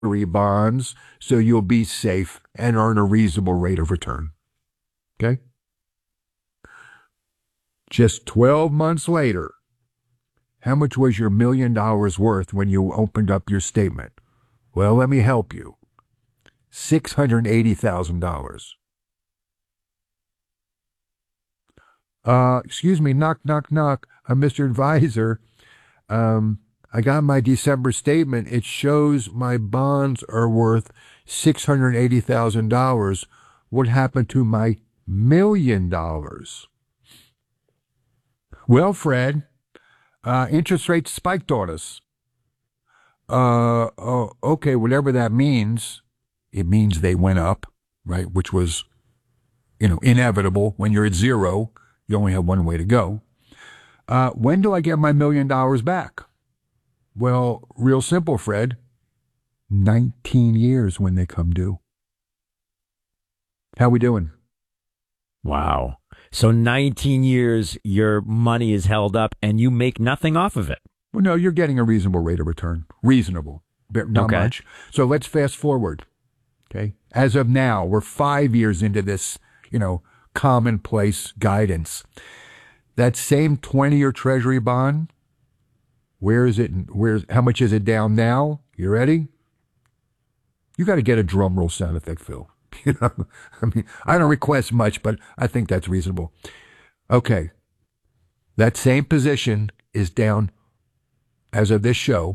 bonds so you'll be safe and earn a reasonable rate of return. Okay? Just 12 months later, how much was your $1 million worth when you opened up your statement? Well, let me help you. $680,000. Excuse me, knock, knock, knock. Mr. Advisor, I got my December statement. It shows my bonds are worth $680,000. What happened to my $1 million? Well, Fred, interest rates spiked on us. Okay, whatever that means, it means they went up, right? Which was, inevitable. When you're at zero, you only have one way to go. When do I get my $1 million back? Well, real simple, Fred. 19 years when they come due. How we doing? Wow. So 19 years, your money is held up and you make nothing off of it. Well, no, you're getting a reasonable rate of return. Reasonable. Not much. So let's fast forward. Okay. As of now, we're 5 years into this, commonplace guidance. That same 20-year Treasury bond, where is it? How much is it down now? You ready? You got to get a drum roll sound effect, Phil. I don't request much, but I think that's reasonable. Okay. That same position is down, as of this show,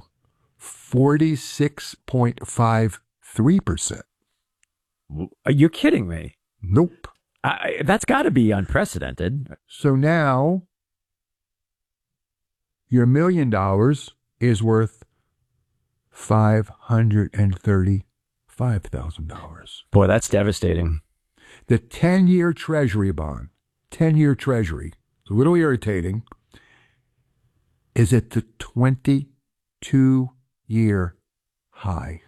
46.53%. Are you kidding me? Nope. That's got to be unprecedented. So now, your $1 million is worth $535,000. Boy, that's devastating. The 10-year Treasury bond, 10-year Treasury, it's a little irritating, is at the 22-year high.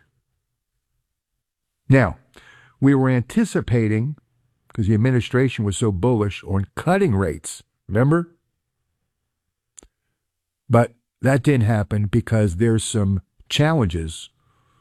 Now, we were anticipating, because the administration was so bullish on cutting rates, remember? But that didn't happen because there's some challenges.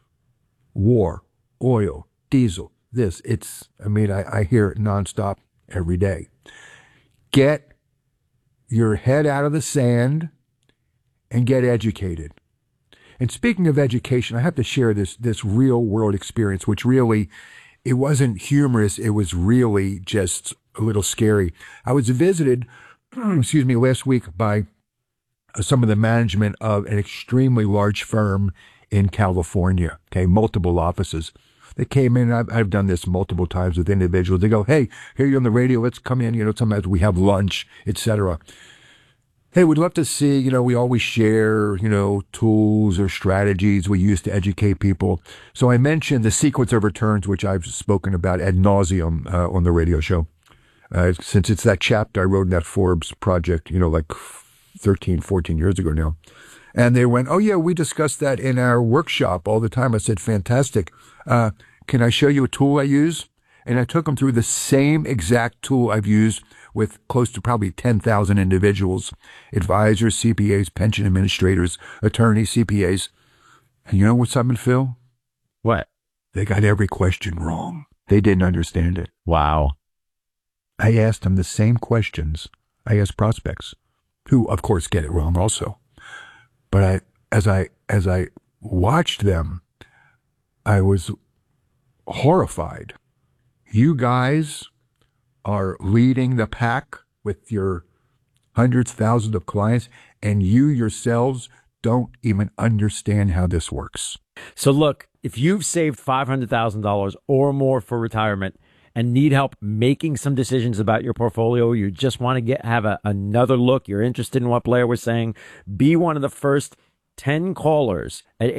War, oil, diesel, this. I hear it nonstop every day. Get your head out of the sand and get educated. And speaking of education, I have to share this real world experience, which really, it wasn't humorous. It was really just a little scary. I was visited, last week by some of the management of an extremely large firm in California, okay, multiple offices. They came in, I've done this multiple times with individuals. They go, hey, here you're on the radio, let's come in, sometimes we have lunch, etc. Hey, we'd love to see, we always share, tools or strategies we use to educate people. So I mentioned the sequence of returns, which I've spoken about ad nauseum on the radio show. Since it's that chapter I wrote in that Forbes project, like 13, 14 years ago now. And they went, oh, yeah, we discussed that in our workshop all the time. I said, fantastic. Can I show you a tool I use? And I took them through the same exact tool I've used with close to probably 10,000 individuals, advisors, CPAs, pension administrators, attorneys, CPAs. And you know what's happened, Phil? What? They got every question wrong. They didn't understand it. Wow. I asked them the same questions I asked prospects, who, of course, get it wrong also. But as I watched them, I was horrified. You guys are leading the pack with your hundreds, thousands of clients, and you yourselves don't even understand how this works. So look, if you've saved $500,000 or more for retirement and need help making some decisions about your portfolio, you just want to have another look, you're interested in what Blair was saying, be one of the first 10 callers at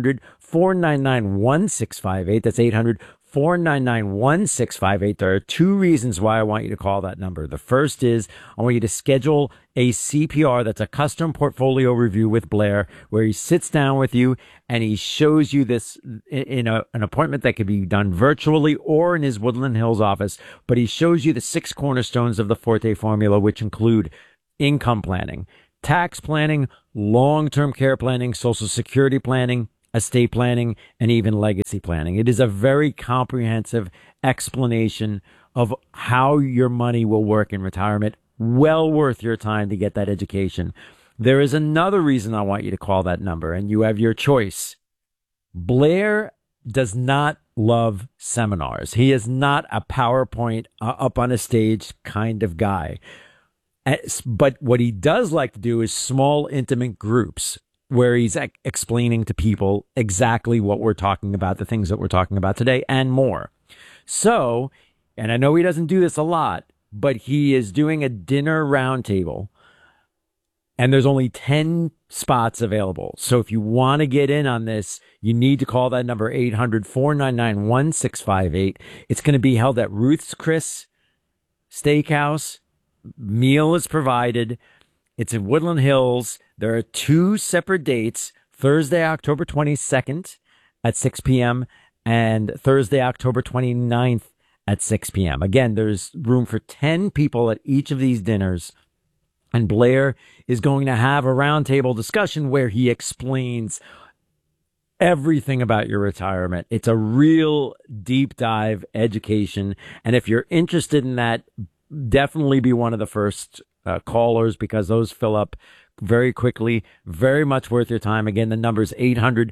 800-499-1658. That's 800-499-1658. There are two reasons why I want you to call that number. The first is I want you to schedule a CPR, that's a custom portfolio review with Blair, where he sits down with you and he shows you this in an appointment that could be done virtually or in his Woodland Hills office. But he shows you the 6 cornerstones of the Forte formula, which include income planning, tax planning, long-term care planning, Social Security planning, estate planning, and even legacy planning. It is a very comprehensive explanation of how your money will work in retirement. Well worth your time to get that education. There is another reason I want you to call that number, and you have your choice. Blair does not love seminars. He is not a PowerPoint up on a stage kind of guy. But what he does like to do is small, intimate groups where he's explaining to people exactly what we're talking about, the things that we're talking about today, and more. So, and I know he doesn't do this a lot, but he is doing a dinner roundtable, and there's only 10 spots available. So if you want to get in on this, you need to call that number 800-499-1658. It's going to be held at Ruth's Chris Steakhouse. Meal is provided. It's in Woodland Hills. There are 2 separate dates, Thursday, October 22nd at 6 p.m. and Thursday, October 29th at 6 p.m. Again, there's room for 10 people at each of these dinners. And Blair is going to have a roundtable discussion where he explains everything about your retirement. It's a real deep dive education. And if you're interested in that, definitely be one of the first callers, because those fill up very quickly. Very much worth your time. Again, the number is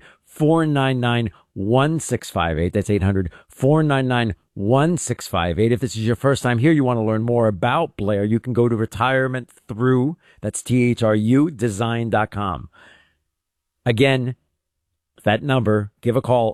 800-499-1658. That's 800-499-1658. If this is your first time here, you want to learn more about Blair, you can go to retirementthrough, that's THRU, design.com. Again, that number, give a call,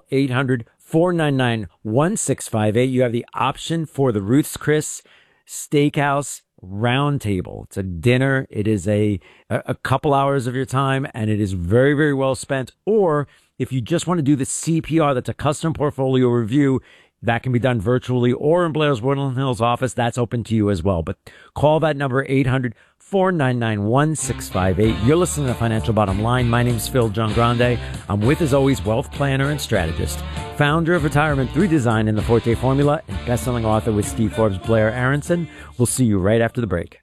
800-499-1658. You have the option for the Ruth's Chris Steakhouse Roundtable. It's a dinner. It is a couple hours of your time, and it is very, very well spent. Or if you just want to do the CPR, that's a custom portfolio review, that can be done virtually or in Blair's Woodland Hills office. That's open to you as well. But call that number, 800-499-1658. You're listening to Financial Bottom Line. My name's Phil Giangrande. I'm with, as always, wealth planner and strategist, founder of Retirement Through Design and the Forte Formula, and best-selling author with Steve Forbes, Blair Aronson. We'll see you right after the break.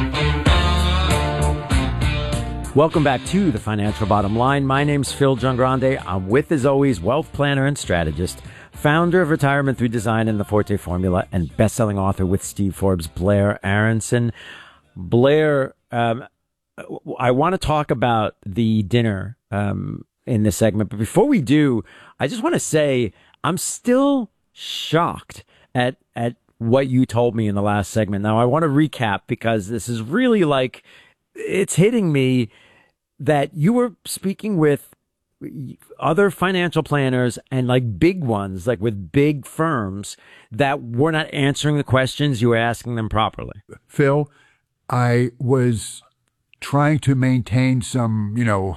Welcome back to the Financial Bottom Line. My name's Phil Giangrande. I'm with, as always, wealth planner and strategist, founder of Retirement Through Design and the Forte Formula, and best-selling author with Steve Forbes, Blair Aronson. Blair, I want to talk about the dinner in this segment, but before we do, I just want to say I'm still shocked at what you told me in the last segment. Now, I want to recap, because this is really like, it's hitting me that you were speaking with other financial planners and like big ones, like with big firms, that were not answering the questions you were asking them properly. Phil, I was trying to maintain some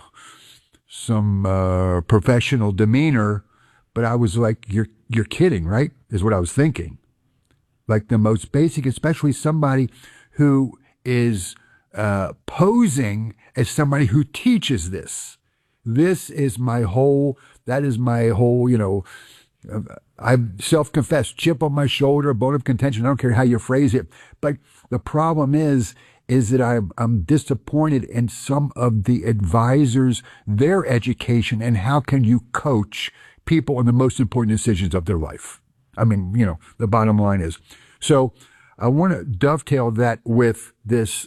professional demeanor, but I was like, you're kidding, right? Is what I was thinking. Like the most basic, especially somebody who is posing as somebody who teaches this. That is my whole, I'm self-confessed, chip on my shoulder, bone of contention. I don't care how you phrase it. But the problem is that I'm disappointed in some of the advisors, their education, and how can you coach people in the most important decisions of their life? I mean, the bottom line is. So I want to dovetail that with this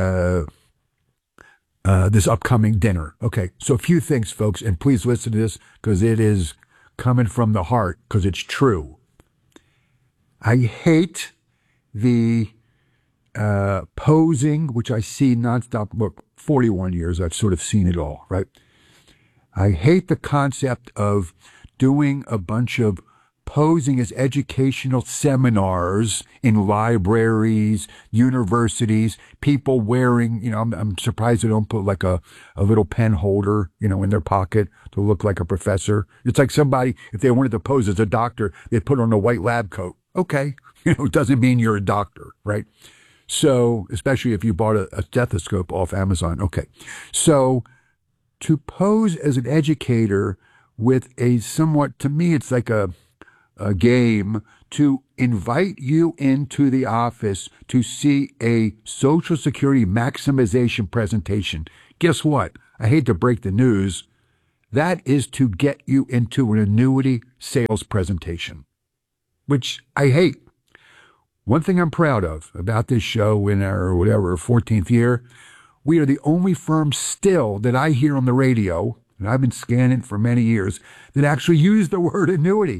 this upcoming dinner. Okay, so a few things, folks, and please listen to this, because it is coming from the heart, because it's true. I hate the posing, which I see nonstop. Look, 41 years, I've sort of seen it all, right? I hate the concept of doing a bunch of posing as educational seminars in libraries, universities, people wearing, I'm surprised they don't put like a little pen holder, in their pocket to look like a professor. It's like somebody, if they wanted to pose as a doctor, they'd put on a white lab coat. Okay. It doesn't mean you're a doctor, right? So, especially if you bought a stethoscope off Amazon. Okay. So, to pose as an educator with a somewhat, to me, it's like a game to invite you into the office to see a Social Security maximization presentation. Guess what? I hate to break the news. That is to get you into an annuity sales presentation, which I hate. One thing I'm proud of about this show in our 14th year, we are the only firm still that I hear on the radio, and I've been scanning for many years, that actually use the word annuity.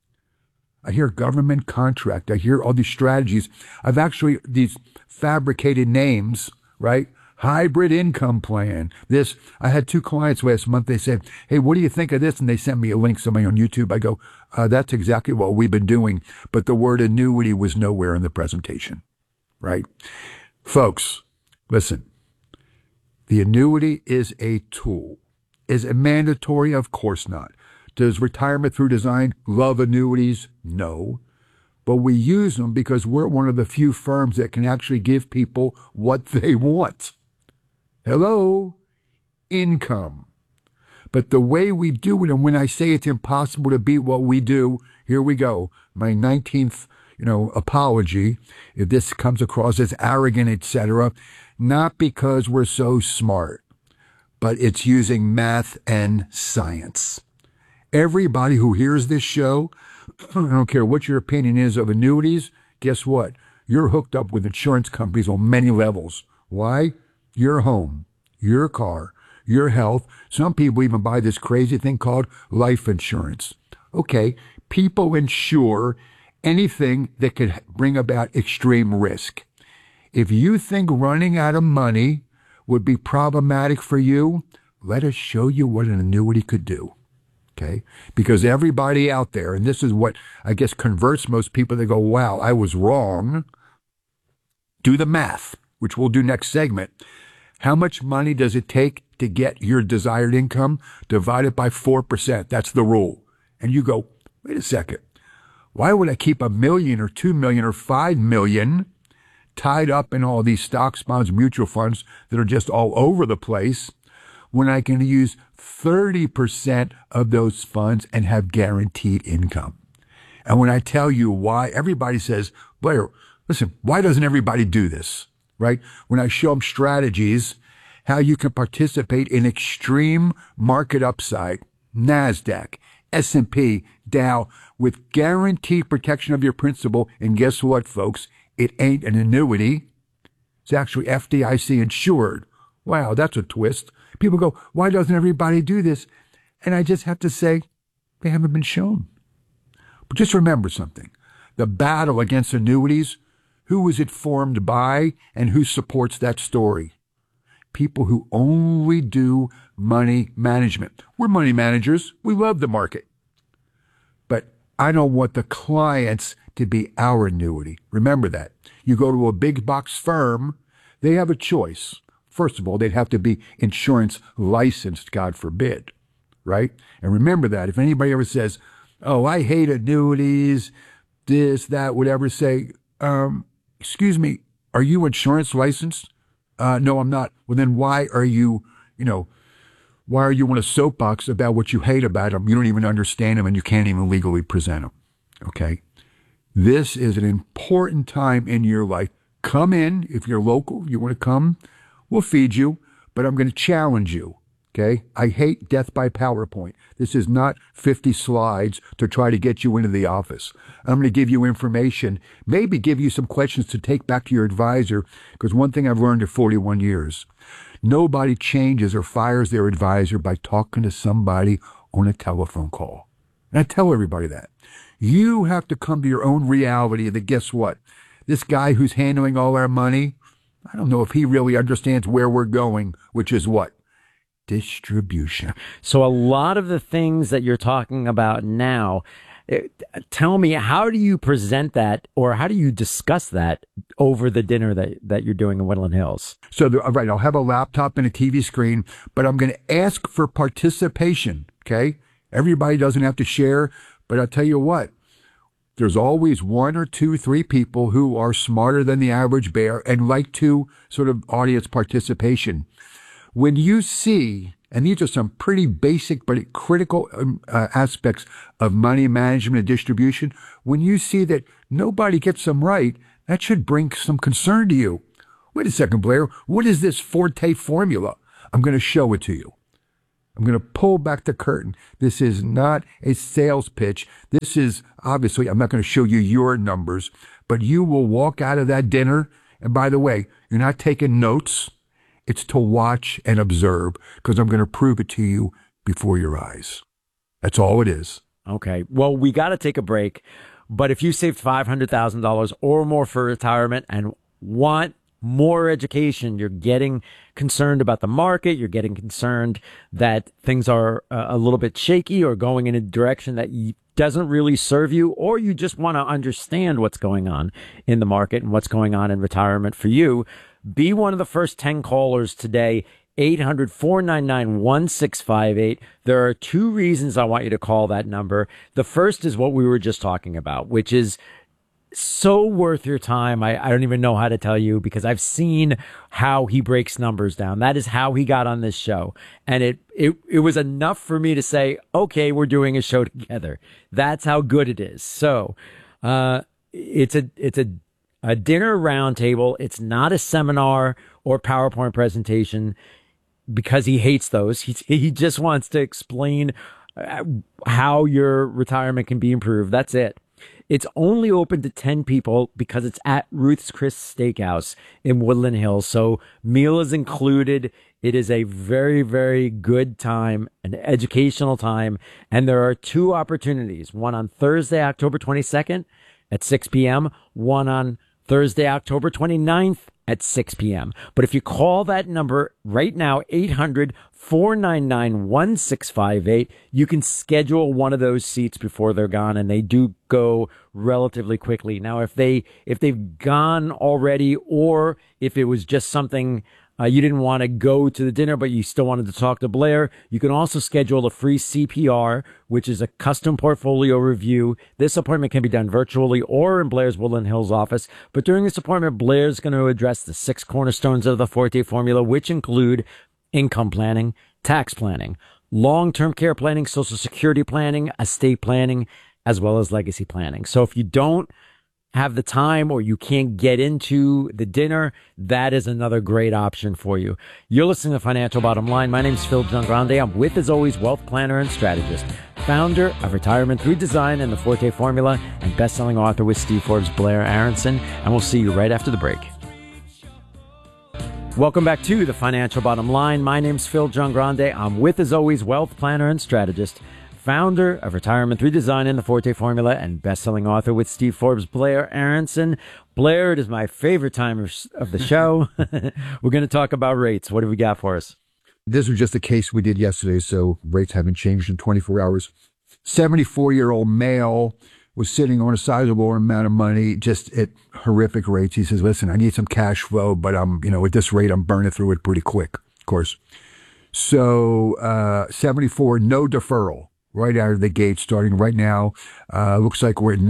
I hear government contract. I hear all these strategies. I've actually, these fabricated names, right? Hybrid income plan. This, I had 2 clients last month. They said, hey, what do you think of this? And they sent me a link, somebody on YouTube. I go, that's exactly what we've been doing. But the word annuity was nowhere in the presentation, right? Folks, listen, the annuity is a tool. Is it mandatory? Of course not. Does Retirement Through Design love annuities? No. But we use them because we're one of the few firms that can actually give people what they want. Hello? Income. But the way we do it, and when I say it's impossible to beat what we do, here we go. My 19th, apology, if this comes across as arrogant, etc., not because we're so smart, but it's using math and science. Everybody who hears this show, I don't care what your opinion is of annuities, guess what? You're hooked up with insurance companies on many levels. Why? Your home, your car, your health. Some people even buy this crazy thing called life insurance. Okay, people insure anything that could bring about extreme risk. If you think running out of money would be problematic for you, let us show you what an annuity could do. Okay? Because everybody out there, and this is what I guess converts most people, they go, wow, I was wrong. Do the math, which we'll do next segment. How much money does it take to get your desired income? Divided by 4%. That's the rule. And you go, wait a second. Why would I keep $1 million or $2 million or $5 million tied up in all these stocks, bonds, mutual funds that are just all over the place when I can use 30% of those funds and have guaranteed income? And when I tell you why, everybody says, Blair, listen, why doesn't everybody do this, right? When I show them strategies, how you can participate in extreme market upside, NASDAQ, S&P, Dow, with guaranteed protection of your principal. And guess what, folks? It ain't an annuity. It's actually FDIC insured. Wow, that's a twist. People go, why doesn't everybody do this? And I just have to say, they haven't been shown. But just remember something. The battle against annuities, who is it formed by and who supports that story? People who only do money management. We're money managers. We love the market. But I don't want the clients to be our annuity. Remember that. You go to a big box firm, they have a choice. First of all, they'd have to be insurance licensed, God forbid, right? And remember that. If anybody ever says, oh, I hate annuities, this, that, whatever, say, excuse me, are you insurance licensed? No, I'm not. Well, then why are you on a soapbox about what you hate about them? You don't even understand them and you can't even legally present them, okay? This is an important time in your life. Come in. If you're local, you want to come, we'll feed you, but I'm going to challenge you, okay? I hate death by PowerPoint. This is not 50 slides to try to get you into the office. I'm going to give you information, maybe give you some questions to take back to your advisor, because one thing I've learned in 41 years, nobody changes or fires their advisor by talking to somebody on a telephone call. And I tell everybody that. You have to come to your own reality that, guess what? This guy who's handling all our money, I don't know if he really understands where we're going, which is what? Distribution. So a lot of the things that you're talking about now, tell me, how do you present that or how do you discuss that over the dinner that you're doing in Woodland Hills? So, right, I'll have a laptop and a TV screen, but I'm going to ask for participation, okay? Everybody doesn't have to share, but I'll tell you what, there's always 1 or 2, 3 people who are smarter than the average bear and like to sort of audience participation. When you see, and these are some pretty basic but critical aspects of money management and distribution, when you see that nobody gets them right, that should bring some concern to you. Wait a second, Blair, what is this Forte formula? I'm going to show it to you. I'm going to pull back the curtain. This is not a sales pitch. This is obviously, I'm not going to show you your numbers, but you will walk out of that dinner. And by the way, you're not taking notes. It's to watch and observe because I'm going to prove it to you before your eyes. That's all it is. Okay. Well, we got to take a break. But if you saved $500,000 or more for retirement and want more education, you're getting concerned about the market, you're getting concerned that things are a little bit shaky or going in a direction that doesn't really serve you, or you just want to understand what's going on in the market and what's going on in retirement for you, be one of the first 10 callers today. 800-499-1658. There are two reasons I want you to call that number. The first is what we were just talking about, which is so worth your time. I don't even know how to tell you because I've seen how he breaks numbers down. That is how he got on this show. And it was enough for me to say, okay, we're doing a show together. That's how good it is. So, it's a dinner roundtable. It's not a seminar or PowerPoint presentation because he hates those. He just wants to explain how your retirement can be improved. That's it. It's only open to 10 people because it's at Ruth's Chris Steakhouse in Woodland Hills. So meal is included. It is a very, very good time, an educational time. And there are two opportunities, one on Thursday, October 22nd at 6 p.m., one on Thursday, October 29th at 6 p.m. But if you call that number right now, 800-499-1658, you can schedule one of those seats before they're gone, and they do go relatively quickly. Now, if they've gone already, or if it was just something you didn't want to go to the dinner, but you still wanted to talk to Blair, you can also schedule a free CPR, which is a custom portfolio review. This appointment can be done virtually or in Blair's Woodland Hills office. But during this appointment, Blair's going to address the 6 cornerstones of the Forte formula, which include income planning, tax planning, long-term care planning, Social Security planning, estate planning, as well as legacy planning. So if you don't have the time or you can't get into the dinner, that is another great option for you. You're listening to Financial Bottom Line. My name is Phil Giangrande. I'm with, as always, wealth planner and strategist, founder of Retirement Through Design and the Forte Formula, and best-selling author with Steve Forbes, Blair Aronson. And we'll see you right after the break. Welcome back to the Financial Bottom Line. My name's Phil Giangrande. I'm with, as always, wealth planner and strategist, founder of Retirement Through Design and the Forte Formula, and best-selling author with Steve Forbes, Blair Aronson. Blair, it is my favorite time of the show. We're going to talk about rates. What have we got for us? This was just a case we did yesterday, so rates haven't changed in 24 hours. 74-year-old male was sitting on a sizable amount of money, just at horrific rates. He says, listen, I need some cash flow, but at this rate, I'm burning through it pretty quick, of course. So 74, no deferral. Right out of the gate, starting right now, looks like we're at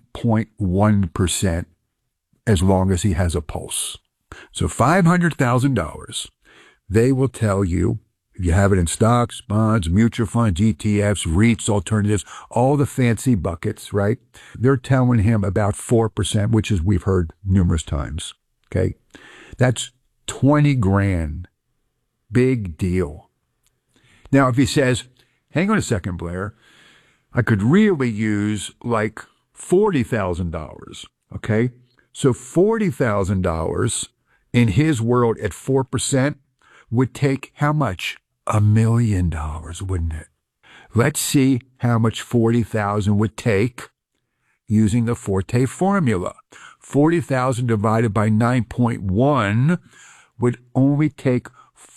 9.1% as long as he has a pulse. So $500,000, they will tell you, if you have it in stocks, bonds, mutual funds, ETFs, REITs, alternatives, all the fancy buckets, right? They're telling him about 4%, which is we've heard numerous times, okay? That's 20 grand. Big deal. Now, if he says, hang on a second, Blair, I could really use like $40,000, okay? So $40,000 in his world at 4% would take how much? $1 million, wouldn't it? Let's see how much 40,000 would take using the Forte formula. 40,000 divided by 9.1 would only take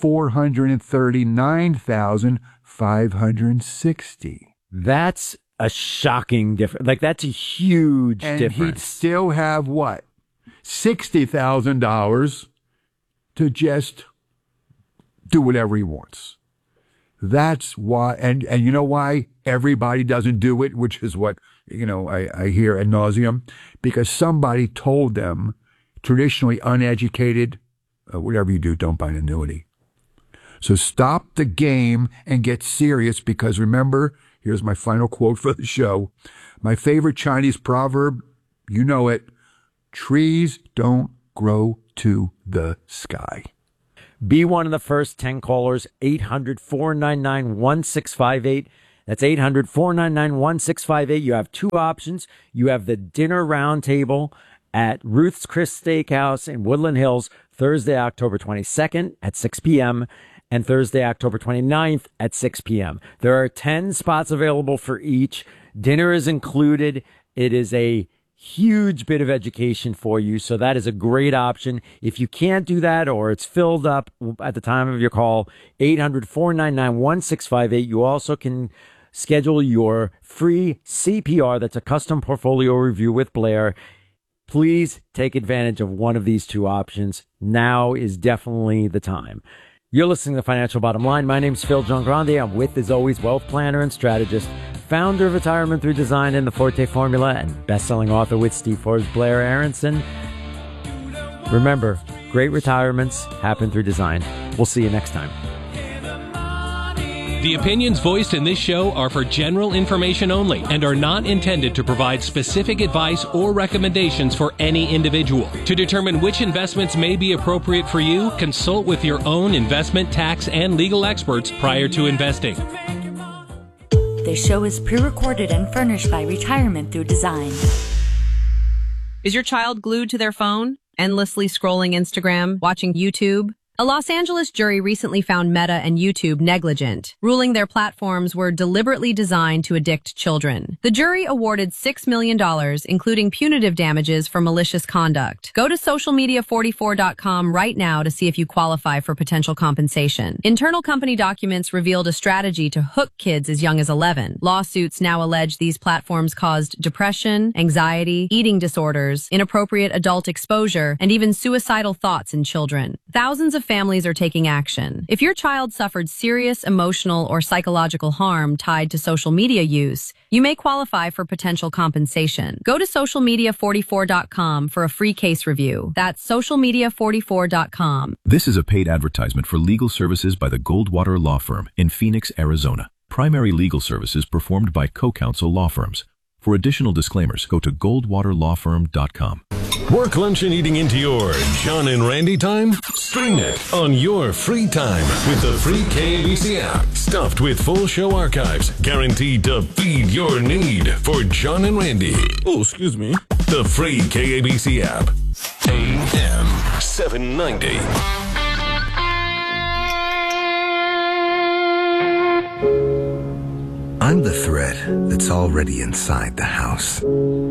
439,560. That's a shocking difference. Like, that's a huge difference. And he'd still have what? $60,000 to just do whatever he wants. That's why, and you know why everybody doesn't do it, which is what, I hear ad nauseum, because somebody told them, traditionally uneducated, whatever you do, don't buy an annuity. So stop the game and get serious, because remember, here's my final quote for the show. My favorite Chinese proverb, you know it, trees don't grow to the sky. Be one of the first 10 callers, 800-499-1658. That's 800-499-1658. You have two options. You have the dinner roundtable at Ruth's Chris Steakhouse in Woodland Hills, Thursday, October 22nd at 6 p.m. and Thursday, October 29th at 6 p.m. There are 10 spots available for each. Dinner is included. It is a huge bit of education for you, so that is a great option. If you can't do that or it's filled up at the time of your call, 800-499-1658. You also can schedule your free CPR. That's a custom portfolio review with Blair. Please take advantage of one of these two options. Now is definitely the time. You're listening to Financial Bottom Line. My name's Phil Giangrande. I'm with, as always, wealth planner and strategist, founder of Retirement Through Design and the Forte Formula, and best-selling author with Steve Forbes, Blair Aronson. Remember, great retirements happen through design. We'll see you next time. The opinions voiced in this show are for general information only and are not intended to provide specific advice or recommendations for any individual. To determine which investments may be appropriate for you, consult with your own investment, tax, and legal experts prior to investing. This show is pre-recorded and furnished by Retirement Through Design. Is your child glued to their phone, endlessly scrolling Instagram, watching YouTube? A Los Angeles jury recently found Meta and YouTube negligent, ruling their platforms were deliberately designed to addict children. The jury awarded $6 million, including punitive damages for malicious conduct. Go to socialmedia44.com right now to see if you qualify for potential compensation. Internal company documents revealed a strategy to hook kids as young as 11. Lawsuits now allege these platforms caused depression, anxiety, eating disorders, inappropriate adult exposure, and even suicidal thoughts in children. Thousands of families are taking action. If your child suffered serious emotional or psychological harm tied to social media use, you may qualify for potential compensation. Go to socialmedia44.com for a free case review. That's socialmedia44.com. This is a paid advertisement for legal services by the Goldwater Law Firm in Phoenix, Arizona. Primary legal services performed by co-counsel law firms. For additional disclaimers, go to goldwaterlawfirm.com. Work, lunch, and eating into your John and Randy time? Stream it on your free time with the free KABC app. Stuffed with full show archives, guaranteed to feed your need for John and Randy. Oh, excuse me. The free KABC app. AM 790. I'm the thread that's already inside the house.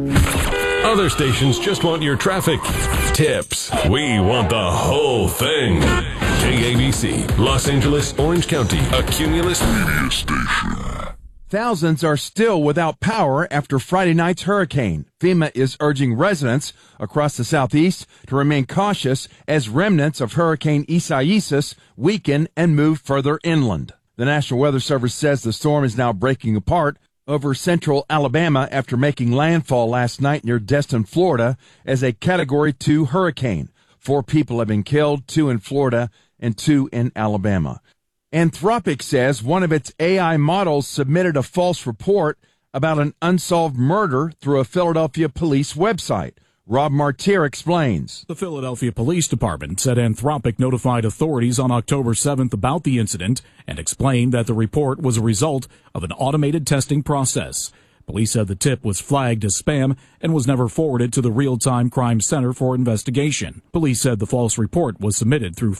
Other stations just want your traffic tips. We want the whole thing. KABC, Los Angeles, Orange County, a Cumulus media station. Thousands are still without power after Friday night's hurricane. FEMA is urging residents across the southeast to remain cautious as remnants of Hurricane Isaias weaken and move further inland. The National Weather Service says the storm is now breaking apart over central Alabama after making landfall last night near Destin, Florida, as a Category 2 hurricane. 4 people have been killed, 2 in Florida and 2 in Alabama. Anthropic says one of its AI models submitted a false report about an unsolved murder through a Philadelphia police website. Rob Martir explains. The Philadelphia Police Department said Anthropic notified authorities on October 7th about the incident and explained that the report was a result of an automated testing process. Police said the tip was flagged as spam and was never forwarded to the Real-Time Crime Center for investigation. Police said the false report was submitted through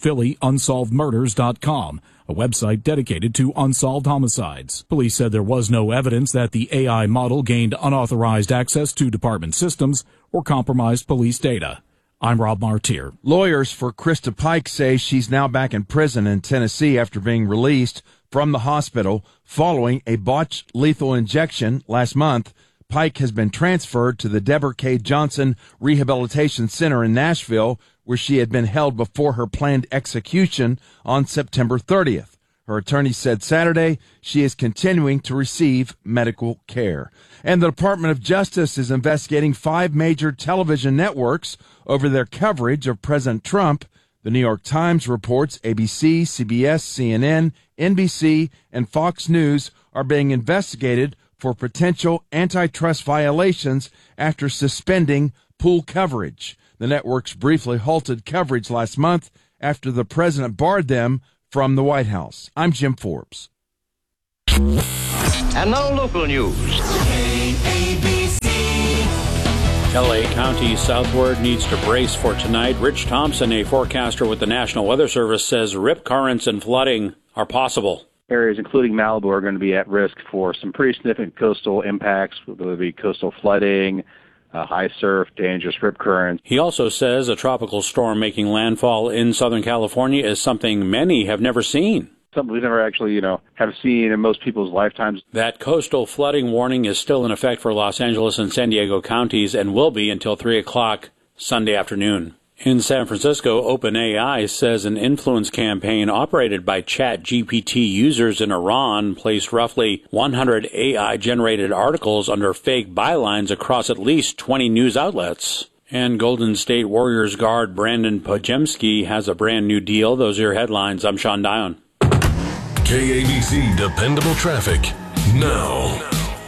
PhillyUnsolvedMurders.com, a website dedicated to unsolved homicides. Police said there was no evidence that the AI model gained unauthorized access to department systems or compromised police data. I'm Rob Martir. Lawyers for Krista Pike say she's now back in prison in Tennessee after being released from the hospital following a botched lethal injection last month. Pike has been transferred to the Deborah K. Johnson Rehabilitation Center in Nashville, where she had been held before her planned execution on September 30th. Her attorney said Saturday she is continuing to receive medical care. And the Department of Justice is investigating 5 major television networks over their coverage of President Trump. The New York Times reports ABC, CBS, CNN, NBC, and Fox News are being investigated for potential antitrust violations after suspending pool coverage. The networks briefly halted coverage last month after the president barred them from the White House. I'm Jim Forbes. And now local news. L.A. County southward needs to brace for tonight. Rich Thompson, a forecaster with the National Weather Service, says rip currents and flooding are possible. Areas including Malibu are going to be at risk for some pretty significant coastal impacts, whether it be coastal flooding, high surf, dangerous rip currents. He also says a tropical storm making landfall in Southern California is something many have never seen. Something we never actually, have seen in most people's lifetimes. That coastal flooding warning is still in effect for Los Angeles and San Diego counties and will be until 3 o'clock Sunday afternoon. In San Francisco, OpenAI says an influence campaign operated by ChatGPT users in Iran placed roughly 100 AI-generated articles under fake bylines across at least 20 news outlets. And Golden State Warriors guard Brandon Podziemski has a brand new deal. Those are your headlines. I'm Sean Dion. KABC Dependable Traffic. Now.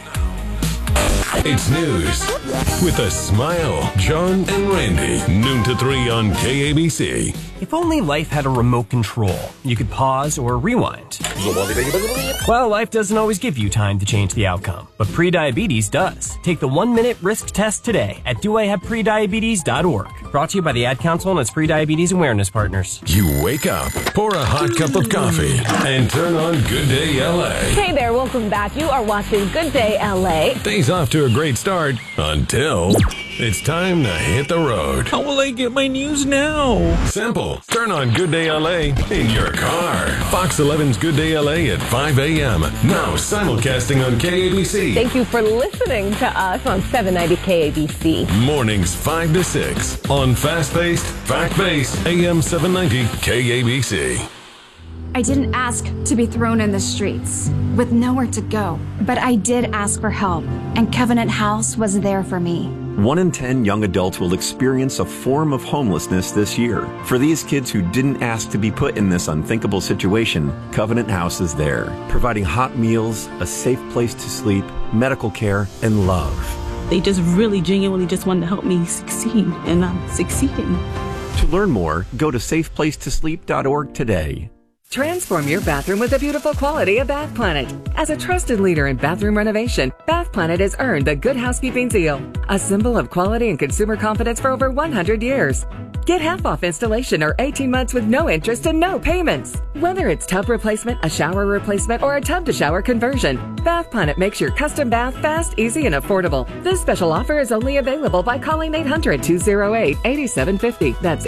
It's news with a smile. John and Randy, noon to 3 on KABC. If only life had a remote control, you could pause or rewind. Well, life doesn't always give you time to change the outcome, but prediabetes does. Take the 1-minute risk test today at doihaveprediabetes.org. Brought to you by the Ad Council and its prediabetes awareness partners. You wake up, pour a hot cup of coffee, and turn on Good Day LA. Hey there, welcome back. You are watching Good Day LA. Day's off to a great start until it's time to hit the road. How will I get my news now? Simple. Turn on Good Day LA in your car. Fox 11's Good Day LA at 5 a.m. Now simulcasting on KABC. Thank you for listening to us on 790 KABC. Mornings 5 to 6 on fast-paced, fact-based AM 790 KABC. I didn't ask to be thrown in the streets with nowhere to go, but I did ask for help, and Covenant House was there for me. 1 in 10 young adults will experience a form of homelessness this year. For these kids who didn't ask to be put in this unthinkable situation, Covenant House is there, providing hot meals, a safe place to sleep, medical care, and love. They just really genuinely just wanted to help me succeed, and I'm succeeding. To learn more, go to safeplacetosleep.org today. Transform your bathroom with the beautiful quality of Bath Planet. As a trusted leader in bathroom renovation, Bath Planet has earned the Good Housekeeping seal, a symbol of quality and consumer confidence for over 100 years. Get half off installation or 18 months with no interest and no payments. Whether it's tub replacement, a shower replacement, or a tub to shower conversion, Bath Planet makes your custom bath fast, easy, and affordable. This special offer is only available by calling 800-208-8750. That's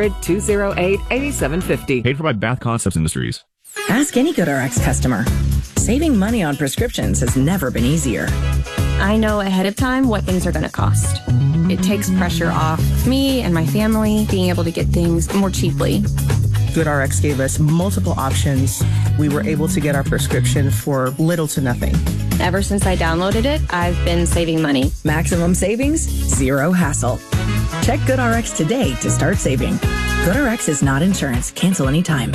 800-208-8750. Paid for by Bath Concepts Industries. Ask any GoodRx customer. Saving money on prescriptions has never been easier. I know ahead of time what things are going to cost. It takes pressure off me and my family being able to get things more cheaply. GoodRx gave us multiple options. We were able to get our prescription for little to nothing. Ever since I downloaded it, I've been saving money. Maximum savings, zero hassle. Check GoodRx today to start saving. GoodRx is not insurance. Cancel anytime.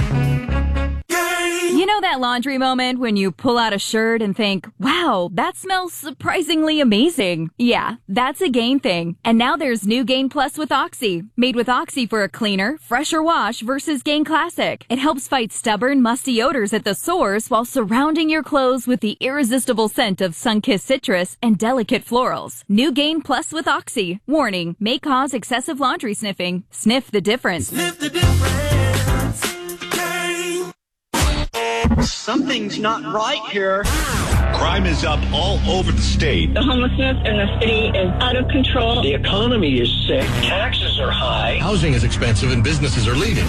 You know that laundry moment when you pull out a shirt and think, wow, that smells surprisingly amazing. Yeah, that's a Gain thing. And now there's new Gain Plus with Oxy. Made with Oxy for a cleaner, fresher wash versus Gain Classic. It helps fight stubborn, musty odors at the source while surrounding your clothes with the irresistible scent of sun-kissed citrus and delicate florals. New Gain Plus with Oxy. Warning, may cause excessive laundry sniffing. Sniff the difference. Sniff the difference. Something's not right here. Crime is up all over the state. The homelessness in the city is out of control. The economy is sick. Taxes are high. Housing is expensive and businesses are leaving.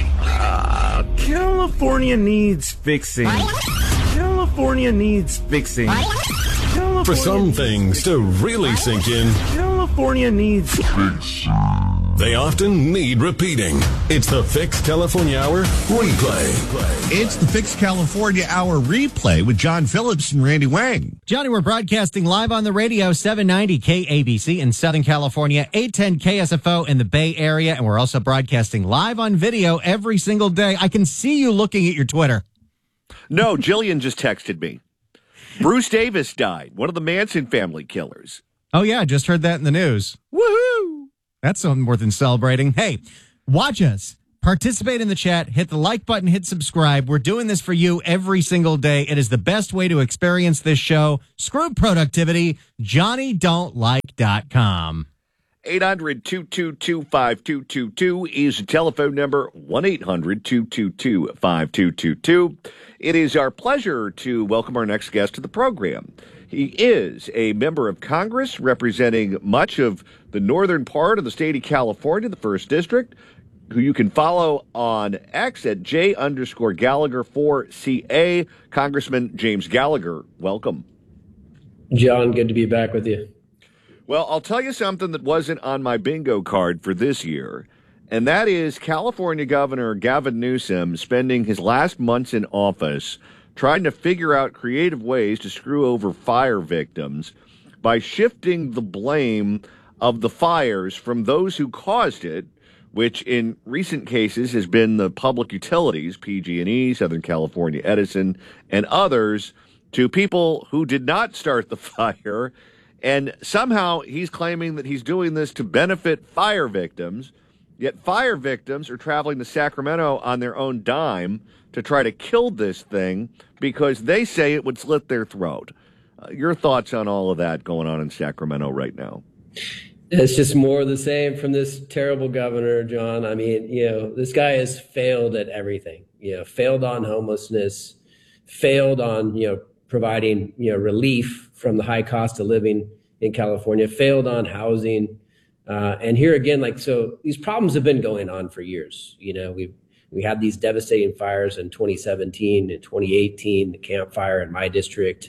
California needs fixing. California needs fixing. For some things to really sink in, California needs fixing. They often need repeating. It's the Fix California Hour Replay. It's the Fix California Hour Replay with John Phillips and Randy Wang. Johnny, we're broadcasting live on the radio, 790 KABC in Southern California, 810 KSFO in the Bay Area, and we're also broadcasting live on video every single day. I can see you looking at your Twitter. No, Jillian just texted me. Bruce Davis died, one of the Manson family killers. Oh, yeah, I just heard that in the news. Woohoo! That's something more than celebrating. Hey, watch us Participate in the chat. Hit the like button. Hit subscribe. We're doing this for you every single day. It is the best way to experience this show. Screw productivity. JohnnyDon'tLike.com. 800-222-5222 is the telephone number, 1-800-222-5222. It is our pleasure to welcome our next guest to the program. He is a member of Congress representing much of the northern part of the state of California, the 1st District, who you can follow on X at J_Gallagher4CA. Congressman James Gallagher, welcome. John, good to be back with you. Well, I'll tell you something that wasn't on my bingo card for this year, and that is California Governor Gavin Newsom spending his last months in office trying to figure out creative ways to screw over fire victims by shifting the blame of the fires from those who caused it, which in recent cases has been the public utilities, PG&E, Southern California Edison, and others, to people who did not start the fire. And somehow he's claiming that he's doing this to benefit fire victims, yet fire victims are traveling to Sacramento on their own dime to try to kill this thing because they say it would slit their throat. Your thoughts on all of that going on in Sacramento right now? It's just more of the same from this terrible governor, John. I mean, this guy has failed at everything, failed on homelessness, failed on, providing, relief from the high cost of living in California, failed on housing. And here again, so these problems have been going on for years. We had these devastating fires in 2017 and 2018, the Camp Fire in my district.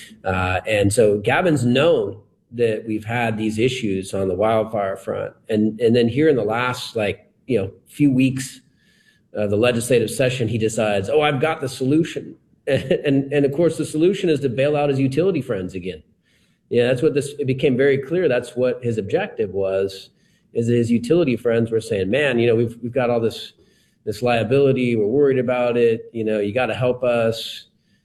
And so Gavin's known that we've had these issues on the wildfire front. And then here in the last, few weeks of the legislative session, he decides, I've got the solution. And of course, the solution is to bail out his utility friends again. That's what it became very clear. That's what his objective was, is that his utility friends were saying, man, we've got all this liability. We're worried about it. You got to help us.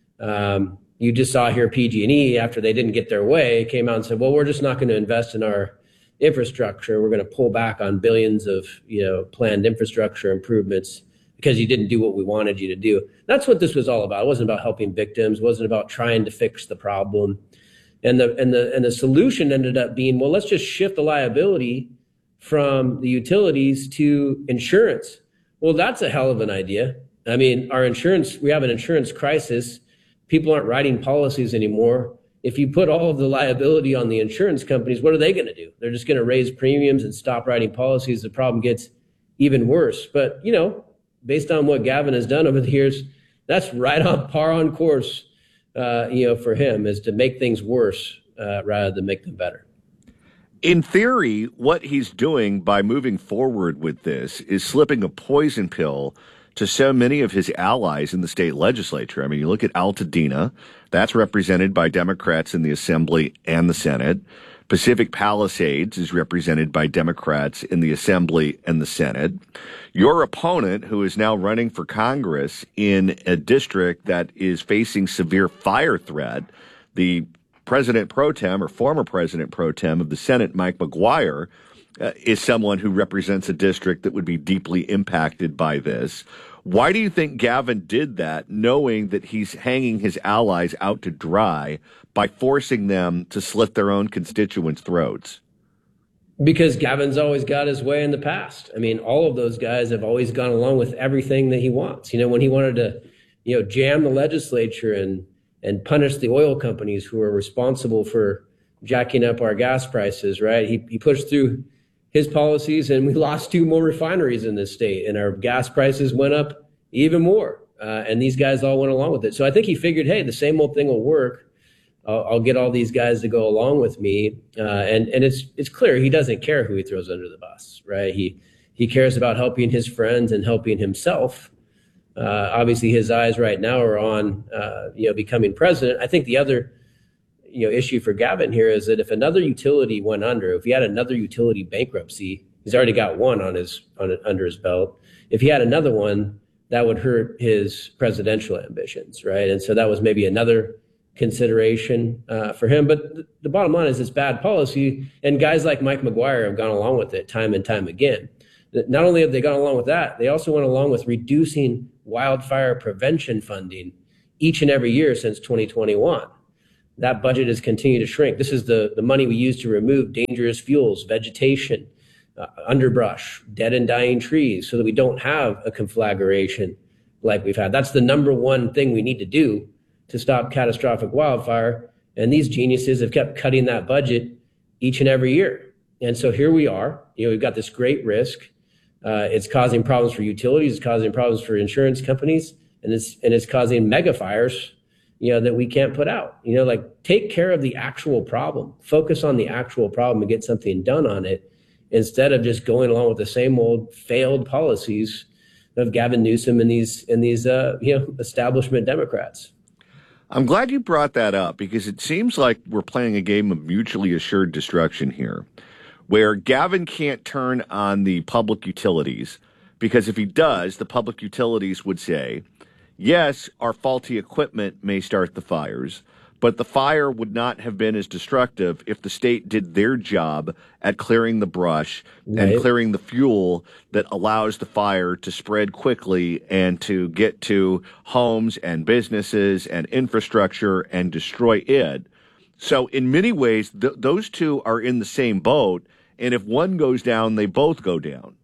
You just saw here PG&E, after they didn't get their way, came out and said, well, we're just not going to invest in our infrastructure. We're going to pull back on billions of, planned infrastructure improvements because you didn't do what we wanted you to do. That's what this was all about. It wasn't about helping victims. It wasn't about trying to fix the problem. And the solution ended up being, well, let's just shift the liability from the utilities to insurance. Well, that's a hell of an idea. I mean, we have an insurance crisis. People aren't writing policies anymore. If you put all of the liability on the insurance companies, what are they going to do? They're just going to raise premiums and stop writing policies. The problem gets even worse. But, based on what Gavin has done over the years, that's right on par on course, for him, is to make things worse rather than make them better. In theory, what he's doing by moving forward with this is slipping a poison pill to so many of his allies in the state legislature. I mean, you look at Altadena, that's represented by Democrats in the Assembly and the Senate. Pacific Palisades is represented by Democrats in the Assembly and the Senate. Your opponent, who is now running for Congress in a district that is facing severe fire threat, the President Pro Tem or former President Pro Tem of the Senate, Mike McGuire, is someone who represents a district that would be deeply impacted by this. Why do you think Gavin did that, knowing that he's hanging his allies out to dry by forcing them to slit their own constituents' throats? Because Gavin's always got his way in the past. I mean, all of those guys have always gone along with everything that he wants. When he wanted to, jam the legislature and punish the oil companies who are responsible for jacking up our gas prices, right? He pushed through his policies, and we lost 2 more refineries in this state, and our gas prices went up even more. And these guys all went along with it. So I think he figured, hey, the same old thing will work. I'll get all these guys to go along with me. And it's clear he doesn't care who he throws under the bus, right? He cares about helping his friends and helping himself. Obviously, his eyes right now are on, becoming president. I think the other issue for Gavin here is that if another utility went under, if he had another utility bankruptcy, he's already got one under his belt. If he had another one, that would hurt his presidential ambitions, right? And so that was maybe another consideration for him. But the bottom line is it's bad policy, and guys like Mike McGuire have gone along with it time and time again. Not only have they gone along with that, they also went along with reducing wildfire prevention funding each and every year since 2021. That budget has continued to shrink. This is the money we use to remove dangerous fuels, vegetation, underbrush, dead and dying trees, so that we don't have a conflagration like we've had. That's the number one thing we need to do to stop catastrophic wildfire. And these geniuses have kept cutting that budget each and every year. And so here we are. We've got this great risk. It's causing problems for utilities. It's causing problems for insurance companies, and it's causing mega fires, that we can't put out. Take care of the actual problem. Focus on the actual problem and get something done on it, instead of just going along with the same old failed policies of Gavin Newsom and these establishment Democrats. I'm glad you brought that up, because it seems like we're playing a game of mutually assured destruction here, where Gavin can't turn on the public utilities, because if he does, the public utilities would say, yes, our faulty equipment may start the fires, but the fire would not have been as destructive if the state did their job at clearing the brush and clearing the fuel that allows the fire to spread quickly and to get to homes and businesses and infrastructure and destroy it. So in many ways, those two are in the same boat. And if one goes down, they both go down.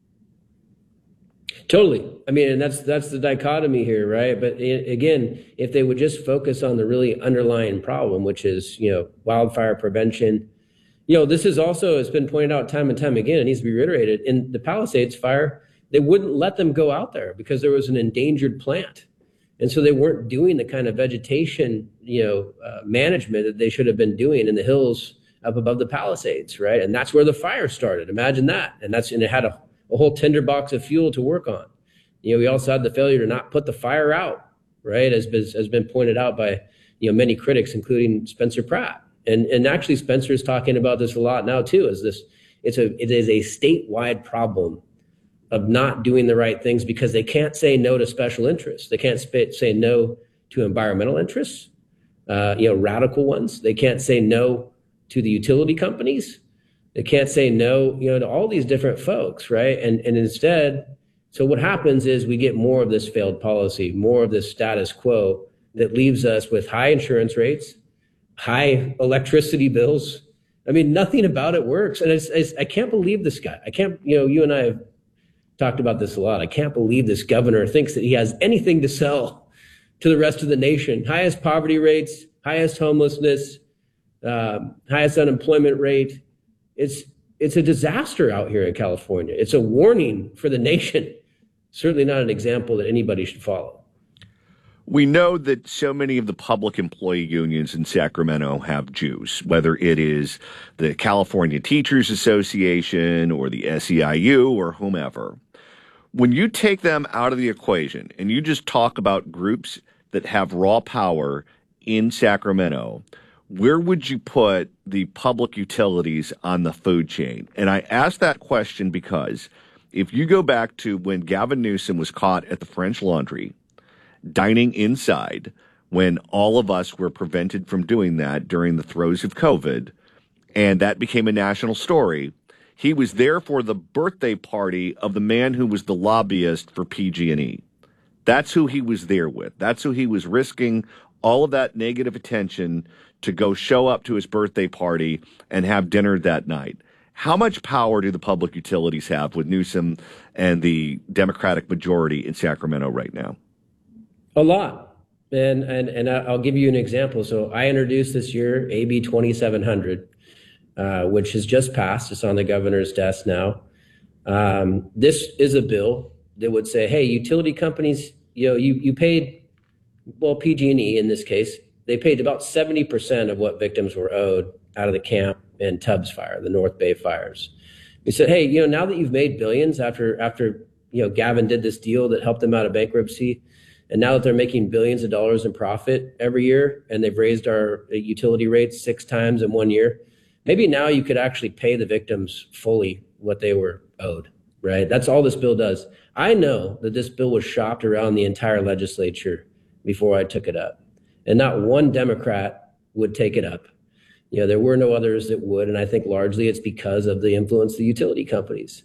Totally. I mean, and that's the dichotomy here, right? But again, if they would just focus on the really underlying problem, which is, wildfire prevention. This is also, it's been pointed out time and time again, it needs to be reiterated. In the Palisades fire, they wouldn't let them go out there because there was an endangered plant. And so they weren't doing the kind of vegetation, management that they should have been doing in the hills up above the Palisades, right? And that's where the fire started. Imagine that. And it had a whole tinderbox of fuel to work on. We also had the failure to not put the fire out, right? As been pointed out by, many critics, including Spencer Pratt. And actually Spencer is talking about this a lot now too, it is a statewide problem of not doing the right things because they can't say no to special interests. They can't say no to environmental interests, radical ones. They can't say no to the utility companies. They can't say no, to all these different folks, right? And instead, so what happens is we get more of this failed policy, more of this status quo that leaves us with high insurance rates, high electricity bills. I mean, nothing about it works. And I can't believe this guy. I can't, you and I have talked about this a lot. I can't believe this governor thinks that he has anything to sell to the rest of the nation. Highest poverty rates, highest homelessness, highest unemployment rate. It's a disaster out here in California. It's a warning for the nation. Certainly not an example that anybody should follow. We know that so many of the public employee unions in Sacramento have juice, whether it is the California Teachers Association or the SEIU or whomever. When you take them out of the equation and you just talk about groups that have raw power in Sacramento, where would you put the public utilities on the food chain? And I ask that question because if you go back to when Gavin Newsom was caught at the French Laundry, dining inside, when all of us were prevented from doing that during the throes of COVID, and that became a national story, he was there for the birthday party of the man who was the lobbyist for PG&E. That's who he was there with. That's who he was risking all of that negative attention to go show up to his birthday party and have dinner that night. How much power do the public utilities have with Newsom and the Democratic majority in Sacramento right now? A lot. And I'll give you an example. So I introduced this year AB 2700, which has just passed. It's on the governor's desk now. This is a bill that would say, hey, utility companies, you paid, well, PG&E in this case, they paid about 70% of what victims were owed out of the Camp and Tubbs fire, the North Bay fires. We said, hey, now that you've made billions after Gavin did this deal that helped them out of bankruptcy, and now that they're making billions of dollars in profit every year, and they've raised our utility rates 6 times in 1 year, maybe now you could actually pay the victims fully what they were owed, right? That's all this bill does. I know that this bill was shopped around the entire legislature before I took it up, and not one Democrat would take it up. There were no others that would, and I think largely it's because of the influence of the utility companies.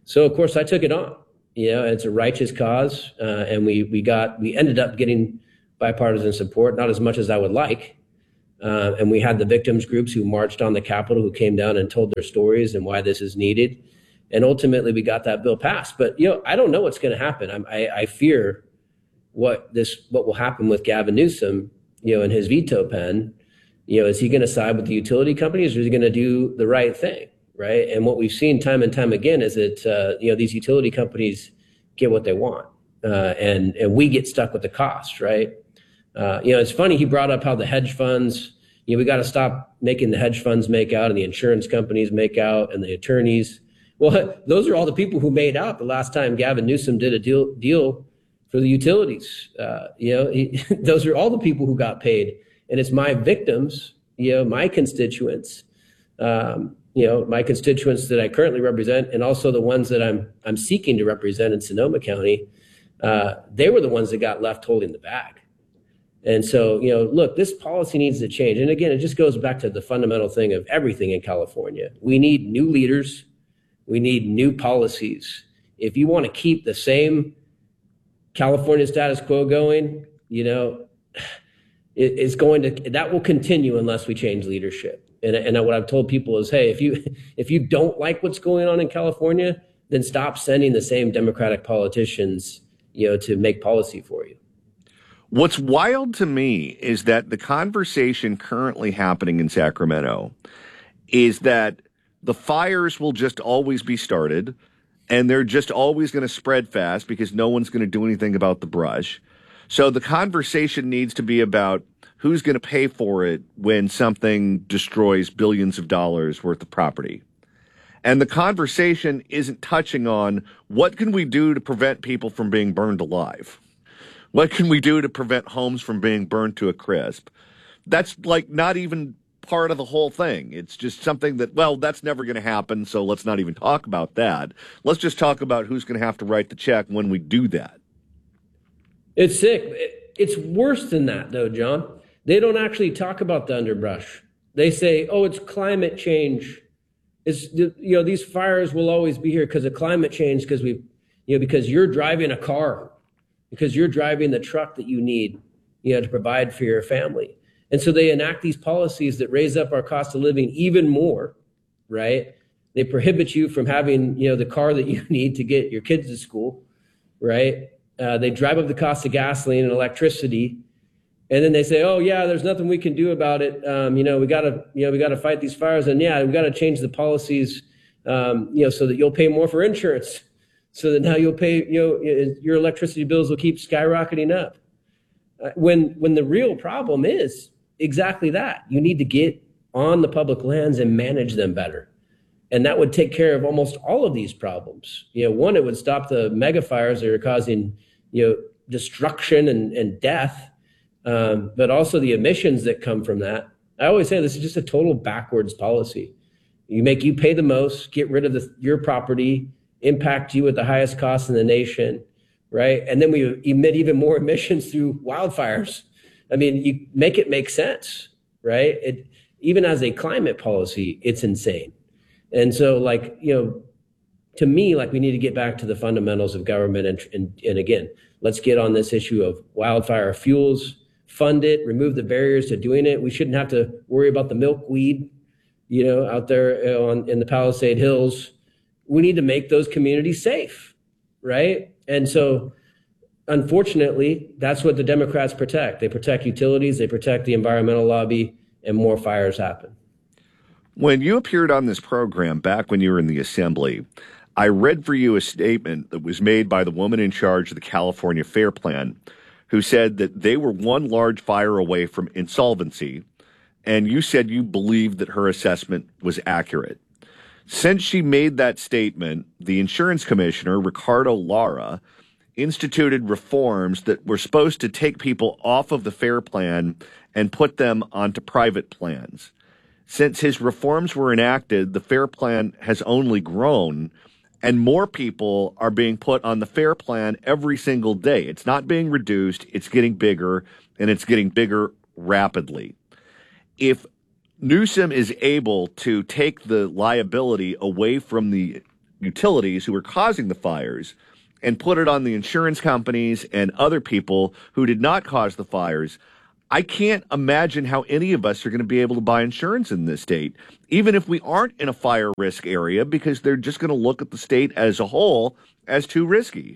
So of course I took it on. It's a righteous cause, and we ended up getting bipartisan support, not as much as I would like. And we had the victims groups who marched on the Capitol, who came down and told their stories and why this is needed. And ultimately we got that bill passed. But, I don't know what's going to happen. I fear what will happen with Gavin Newsom, and his veto pen. Is he going to side with the utility companies, or is he going to do the right thing? Right. And what we've seen time and time again is that, these utility companies get what they want, and we get stuck with the cost. Right. It's funny. He brought up how the hedge funds, we got to stop making the hedge funds make out and the insurance companies make out and the attorneys. Well, those are all the people who made out the last time Gavin Newsom did a deal for the utilities. Those are all the people who got paid. And it's my victims, my constituents, my constituents that I currently represent, and also the ones that I'm seeking to represent in Sonoma County. They were the ones that got left holding the bag. And so, look, this policy needs to change. And again, it just goes back to the fundamental thing of everything in California. We need new leaders. We need new policies. If you want to keep the same California status quo going, that will continue unless we change leadership. And what I've told people is, hey, if you don't like what's going on in California, then stop sending the same Democratic politicians, to make policy for you. What's wild to me is that the conversation currently happening in Sacramento is that the fires will just always be started, and they're just always going to spread fast because no one's going to do anything about the brush. So the conversation needs to be about who's going to pay for it when something destroys billions of dollars worth of property. And the conversation isn't touching on what can we do to prevent people from being burned alive? What can we do to prevent homes from being burned to a crisp? That's not even part of the whole thing. It's just something that, that's never going to happen, so let's not even talk about that. Let's just talk about who's going to have to write the check when we do that. It's sick. It's worse than that, though, John. They don't actually talk about the underbrush. They say, it's climate change. It's, these fires will always be here because of climate change, because because you're driving a car, because you're driving the truck that you need, to provide for your family. And so they enact these policies that raise up our cost of living even more, right? They prohibit you from having, the car that you need to get your kids to school, right? They drive up the cost of gasoline and electricity. And then they say, there's nothing we can do about it. We gotta fight these fires. And we gotta change the policies, so that you'll pay more for insurance. So that now you'll pay, your electricity bills will keep skyrocketing up. When the real problem is exactly that. You need to get on the public lands and manage them better. And that would take care of almost all of these problems. One, it would stop the mega fires that are causing, destruction and death, but also the emissions that come from that. I always say this is just a total backwards policy. You pay the most, get rid of your property, impact you at the highest cost in the nation, right? And then we emit even more emissions through wildfires. I mean, you make it make sense, right? Even as a climate policy, it's insane. And so, to me, we need to get back to the fundamentals of government. And again, let's get on this issue of wildfire fuels, fund it, remove the barriers to doing it. We shouldn't have to worry about the milkweed, out there in the Palisade Hills. We need to make those communities safe, right? And so, unfortunately, that's what the Democrats protect. They protect utilities, they protect the environmental lobby, and more fires happen. When you appeared on this program back when you were in the Assembly, I read for you a statement that was made by the woman in charge of the California Fair Plan, who said that they were one large fire away from insolvency, and you said you believed that her assessment was accurate. Since she made that statement, the insurance commissioner, Ricardo Lara, instituted reforms that were supposed to take people off of the Fair Plan and put them onto private plans. Since his reforms were enacted, the Fair Plan has only grown, and more people are being put on the Fair Plan every single day. It's not being reduced, it's getting bigger, and it's getting bigger rapidly. If Newsom is able to take the liability away from the utilities who were causing the fires and put it on the insurance companies and other people who did not cause the fires, I can't imagine how any of us are going to be able to buy insurance in this state, even if we aren't in a fire risk area, because they're just going to look at the state as a whole as too risky.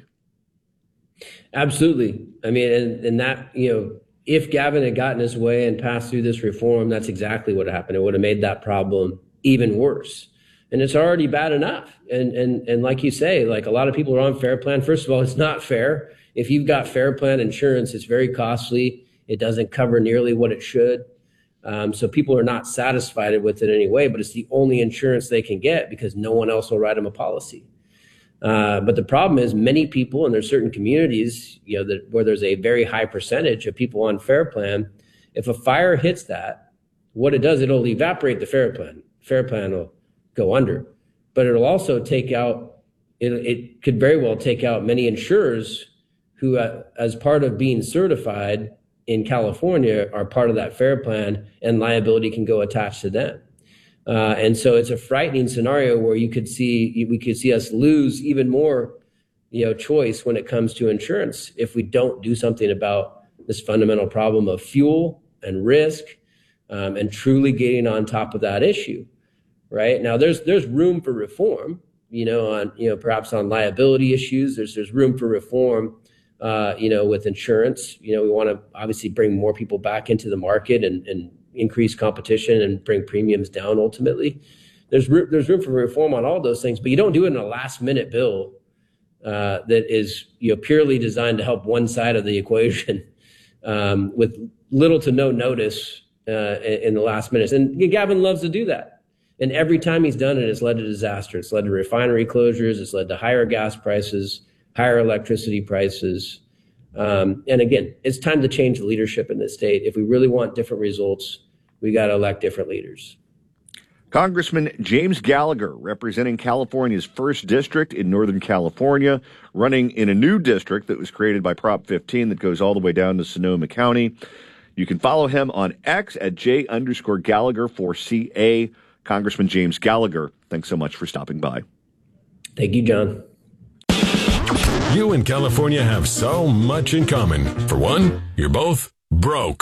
Absolutely. I mean, and that, if Gavin had gotten his way and passed through this reform, that's exactly what happened. It would have made that problem even worse. And it's already bad enough. And like you say, like a lot of people are on Fair Plan. First of all, it's not fair. If you've got Fair Plan insurance, it's very costly. It doesn't cover nearly what it should. So people are not satisfied with it anyway, but it's the only insurance they can get because no one else will write them a policy. But the problem is many people, and there's certain communities, where there's a very high percentage of people on Fair Plan. If a fire hits that, what it does, it'll evaporate the Fair Plan. Fair Plan will go under, but it'll also take out, it could very well take out many insurers who, as part of being certified in California, are part of that Fair Plan, and liability can go attached to them. And so it's a frightening scenario where we could see us lose even more, choice when it comes to insurance if we don't do something about this fundamental problem of fuel and risk, and truly getting on top of that issue. Right now, there's room for reform, perhaps on liability issues. There's room for reform, with insurance. We want to obviously bring more people back into the market and increase competition and bring premiums down ultimately. There's room for reform on all those things, but you don't do it in a last minute bill that is purely designed to help one side of the equation with little to no notice in the last minutes. And Gavin loves to do that. And every time he's done it, it's led to disaster. It's led to refinery closures. It's led to higher gas prices, higher electricity prices. And again, it's time to change the leadership in this state. If we really want different results, we got to elect different leaders. Congressman James Gallagher, representing California's 1st District in Northern California, running in a new district that was created by Prop 15 that goes all the way down to Sonoma County. You can follow him on X at J_Gallagher4CA. Congressman James Gallagher, thanks so much for stopping by. Thank you, John. You and California have so much in common. For one, you're both broke.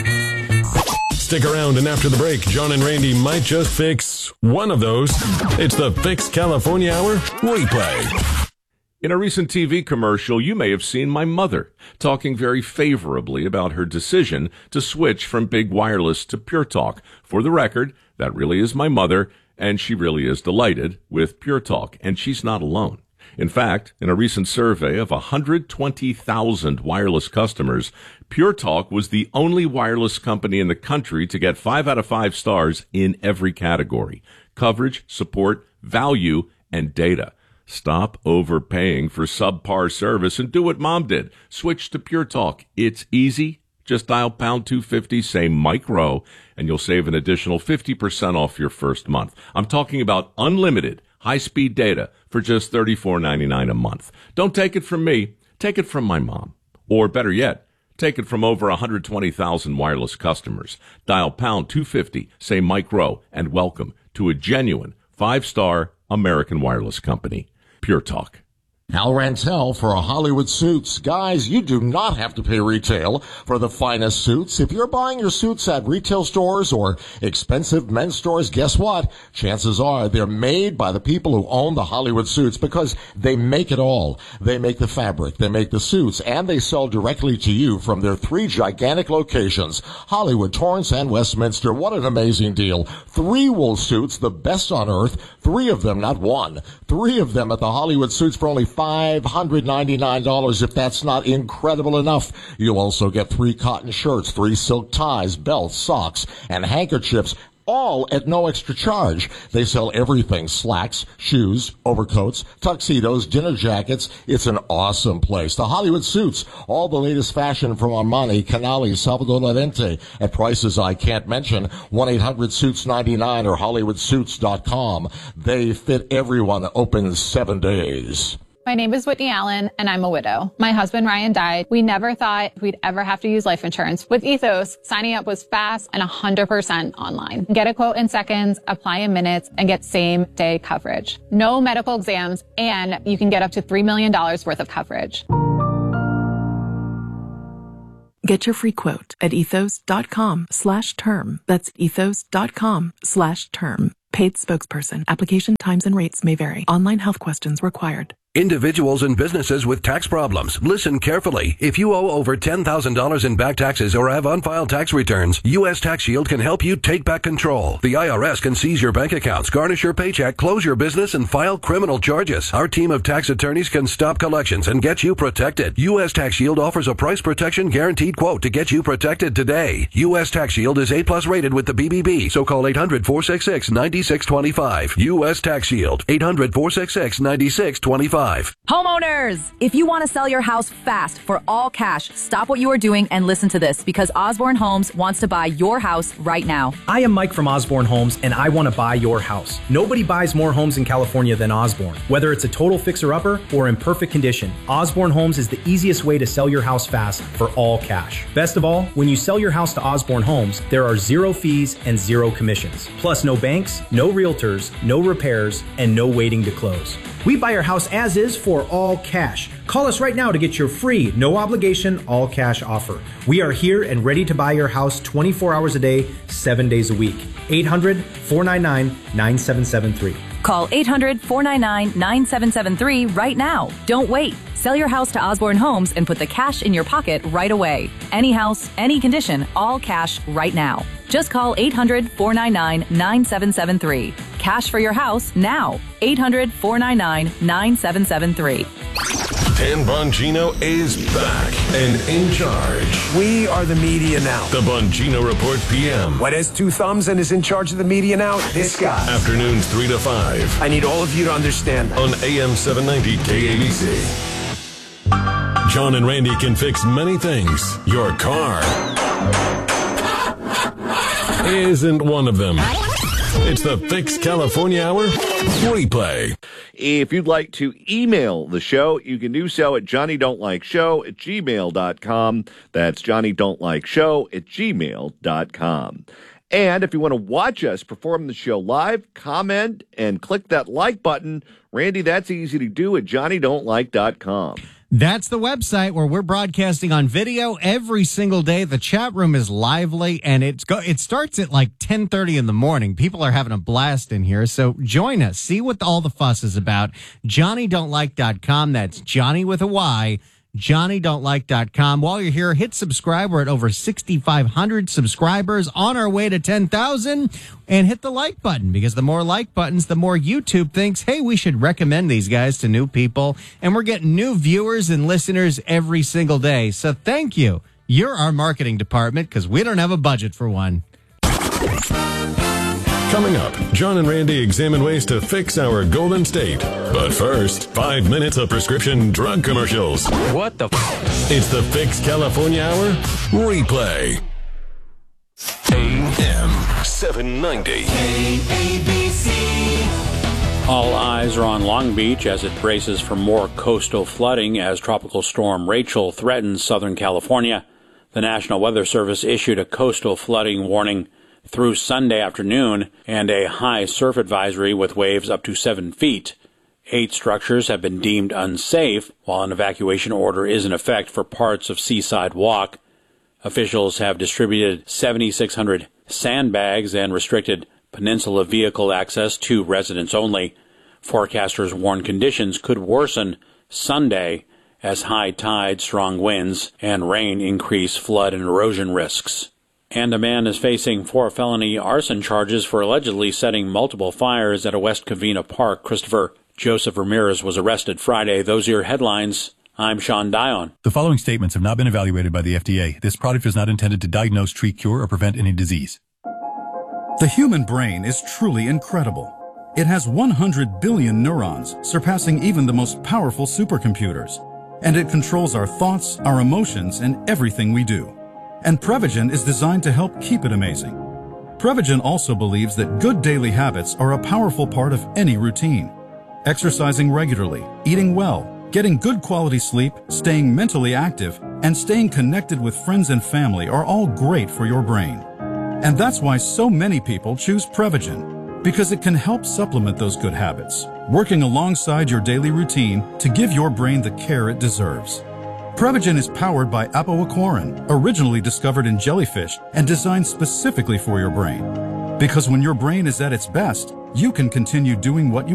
Stick around, and after the break, John and Randy might just fix one of those. It's the Fix California Hour replay. In a recent TV commercial, you may have seen my mother talking very favorably about her decision to switch from Big Wireless to Pure Talk. For the record, that really is my mother, and she really is delighted with Pure Talk, and she's not alone. In fact, in a recent survey of 120,000 wireless customers, Pure Talk was the only wireless company in the country to get 5 out of 5 stars in every category: coverage, support, value, and data. Stop overpaying for subpar service and do what Mom did. Switch to Pure Talk. It's easy. Just dial pound 250, say Mike Rowe, and you'll save an additional 50% off your first month. I'm talking about unlimited high-speed data for just $34.99 a month. Don't take it from me. Take it from my mom. Or better yet, take it from over 120,000 wireless customers. Dial pound 250, say Mike Rowe, and welcome to a genuine 5-star American wireless company. Pure Talk. Al Rantel for Hollywood Suits. Guys, you do not have to pay retail for the finest suits. If you're buying your suits at retail stores or expensive men's stores, guess what? Chances are they're made by the people who own the Hollywood Suits, because they make it all. They make the fabric, they make the suits, and they sell directly to you from their 3 gigantic locations: Hollywood, Torrance, and Westminster. What an amazing deal. 3 wool suits, the best on earth. 3 of them, not 1. 3 of them at the Hollywood Suits for only $599. If that's not incredible enough, you'll also get 3 cotton shirts, 3 silk ties, belts, socks, and handkerchiefs, all at no extra charge. They sell everything: slacks, shoes, overcoats, tuxedos, dinner jackets. It's an awesome place. The Hollywood Suits, all the latest fashion from Armani, Canali, Salvador Lorente, at prices I can't mention. 1-800-SUITS-99 or HollywoodSuits.com. They fit everyone. Open 7 days. My name is Whitney Allen, and I'm a widow. My husband, Ryan, died. We never thought we'd ever have to use life insurance. With Ethos, signing up was fast and 100% online. Get a quote in seconds, apply in minutes, and get same-day coverage. No medical exams, and you can get up to $3 million worth of coverage. Get your free quote at ethos.com/term. That's ethos.com/term. Paid spokesperson. Application times and rates may vary. Online health questions required. Individuals and businesses with tax problems, listen carefully. If you owe over $10,000 in back taxes or have unfiled tax returns, U.S. Tax Shield can help you take back control. The IRS can seize your bank accounts, garnish your paycheck, close your business, and file criminal charges. Our team of tax attorneys can stop collections and get you protected. U.S. Tax Shield offers a price protection guaranteed quote to get you protected today. U.S. Tax Shield is A+ rated with the BBB, so call 800-466-9625. U.S. Tax Shield, 800-466-9625. Homeowners, if you want to sell your house fast for all cash, stop what you are doing and listen to this, because Osborne Homes wants to buy your house right now. I am Mike from Osborne Homes, and I want to buy your house. Nobody buys more homes in California than Osborne. Whether it's a total fixer-upper or in perfect condition, Osborne Homes is the easiest way to sell your house fast for all cash. Best of all, when you sell your house to Osborne Homes, there are 0 fees and 0 commissions. Plus no banks, no realtors, no repairs, and no waiting to close. We buy your house as is for all cash. Call us right now to get your free, no obligation, all cash offer. We are here and ready to buy your house 24 hours a day, 7 days a week. 800-499-9773. Call 800-499-9773 right now. Don't wait. Sell your house to Osborne Homes and put the cash in your pocket right away. Any house, any condition, all cash right now. Just call 800-499-9773. Cash for your house now. 800-499-9773. Dan Bongino is back and in charge. We are the media now. The Bongino Report PM. What has 2 thumbs and is in charge of the media now? This guy. Afternoons 3 to 5. I need all of you to understand that. On AM 790 KABC. John and Randy can fix many things. Your car isn't one of them. It's the Fix California Hour replay. If you'd like to email the show, you can do so at johnnydon'tlikeshow@gmail.com. That's johnnydon'tlikeshow@gmail.com. And if you want to watch us perform the show live, comment and click that like button. Randy, that's easy to do at johnnydon'tlike.com. That's the website where we're broadcasting on video every single day. The chat room is lively, and it starts at like 10:30 in the morning. People are having a blast in here, so join us. See what all the fuss is about. JohnnyDon'tLike.com. That's Johnny with a Y. JohnnyDon'tLike.com. While you're here, hit subscribe. We're at over 6,500 subscribers, on our way to 10,000. And hit the like button, because the more like buttons, the more YouTube thinks, hey, we should recommend these guys to new people. And we're getting new viewers and listeners every single day. So thank you. You're our marketing department, because we don't have a budget for one. Coming up, John and Randy examine ways to fix our Golden State. But first, 5 minutes of prescription drug commercials. What the It's the Fix California Hour replay. AM 790 KABC. All eyes are on Long Beach as it braces for more coastal flooding as Tropical Storm Rachel threatens Southern California. The National Weather Service issued a coastal flooding warning through Sunday afternoon and a high surf advisory with waves up to 7 feet. 8 structures have been deemed unsafe, while an evacuation order is in effect for parts of Seaside Walk. Officials have distributed 7,600 sandbags and restricted peninsula vehicle access to residents only. Forecasters warn conditions could worsen Sunday as high tide, strong winds, and rain increase flood and erosion risks. And a man is facing 4 felony arson charges for allegedly setting multiple fires at a West Covina park. Christopher Joseph Ramirez was arrested Friday. Those are your headlines. I'm Sean Dion. The following statements have not been evaluated by the FDA. This product is not intended to diagnose, treat, cure, or prevent any disease. The human brain is truly incredible. It has 100 billion neurons, surpassing even the most powerful supercomputers. And it controls our thoughts, our emotions, and everything we do. And Prevagen is designed to help keep it amazing. Prevagen also believes that good daily habits are a powerful part of any routine. Exercising regularly, eating well, Getting good quality sleep, staying mentally active, and staying connected with friends and family are all great for your brain. And that's why so many people choose Prevagen, because it can help supplement those good habits, working alongside your daily routine to give your brain the care it deserves. Prevagen is powered by apoaquarin, originally discovered in jellyfish and designed specifically for your brain. Because when your brain is at its best, you can continue doing what you